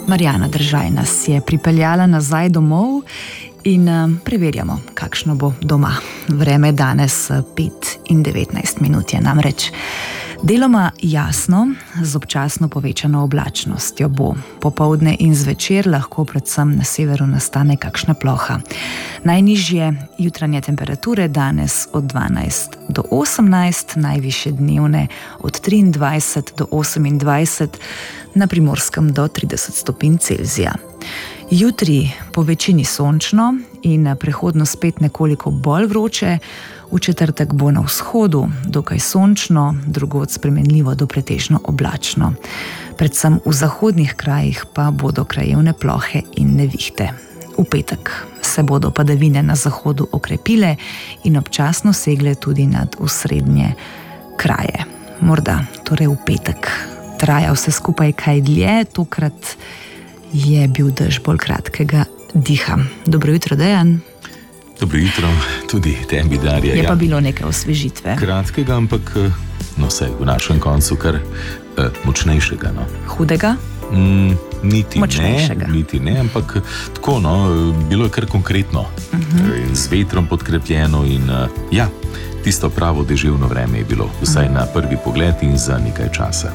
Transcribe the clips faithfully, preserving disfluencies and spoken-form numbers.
Marjana Držaj nas je pripeljala nazaj domov in preverjamo, kakšno bo doma. Vreme danes pet in devetnajst minut je namreč. Deloma jasno, z občasno povečano oblačnostjo bo. Popoldne in zvečer lahko predvsem na severu nastane kakšna ploha. Najnižje jutranje temperature danes od dvanajst do osemnajst, najvišje dnevne od triindvajset do osemindvajset, na Primorskem do trideset stopinj Celzija. Jutri po večini sončno in prehodno spet nekoliko bolj vroče. V četrtek bo na vzhodu dokaj sončno, drugod spremenljivo do pretežno oblačno. Predvsem v zahodnih krajih pa bodo krajevne plohe in nevihte. V petek se bodo padavine na zahodu okrepile in občasno segle tudi nad osrednje kraje. Morda torej v petek traja vse skupaj kaj dlje, tokrat je bil dež bolj kratkega diha. Dobro jutro, Dejan. Dobro jutro, tudi tebi, Darja. Je pa bilo nekaj osvežitve. Kratkega, ampak no, vse v našem koncu kar eh, močnejšega. No. Hudega? Mm, niti močnejšega. ne, niti ne, ampak tako, no, bilo je kar konkretno. Uh-huh. Z vetrom podkrepljeno in ja, tisto pravo deževno vreme je bilo, vsaj uh-huh. na prvi pogled in za nekaj časa.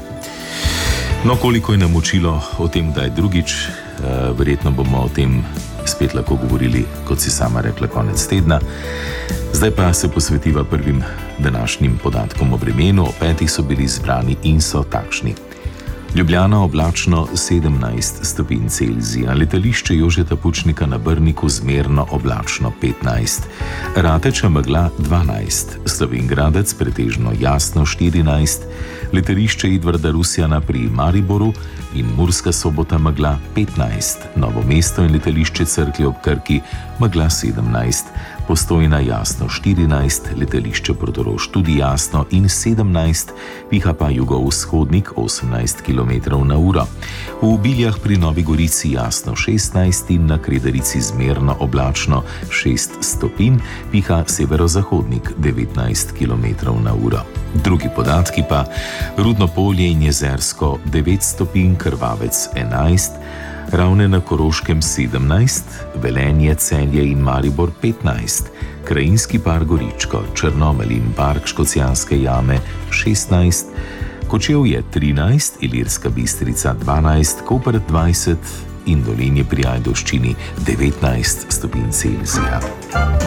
No, koliko je namočilo o tem, da je drugič, eh, verjetno bomo o tem spet lahko govorili, kot si sama rekla, konec tedna. Zdaj pa se posvetiva prvim današnjim podatkom o vremenu. O petih so bili zbrani in so takšni. Ljubljana oblačno sedemnajst stopinj Celzija, letališče Jožeta Pučnika na Brniku zmerno oblačno petnajst, Rateča megla dvanajst, Slovenj Gradec pretežno jasno štirinajst, letališče Edvarda Rusjana pri Mariboru in Murska Sobota megla petnajst, Novo mesto in letališče Cerklje ob Krki megla sedemnajst, Postojna jasno štirinajst, letališče Portorož tudi jasno in sedemnajst, piha pa jugovzhodnik osemnajst kilometrov na uro. V Biljah pri Novi Gorici jasno šestnajst in na Kredarici zmerno oblačno šest stopinj, piha severozahodnik devetnajst kilometrov na uro. Drugi podatki pa: Rudno Polje in Jezersko devet stopinj, Krvavec enajst, Ravne na Koroškem sedemnajst, Velenje, Celje in Maribor petnajst, Krajinski par Goričko, Črnomelj in park Škocjanske jame šestnajst, Kočevje trinajst, Ilirska Bistrica dvanajst, Koper dvajset in Dolenje pri Ajdovščini devetnajst stopinj Celzija.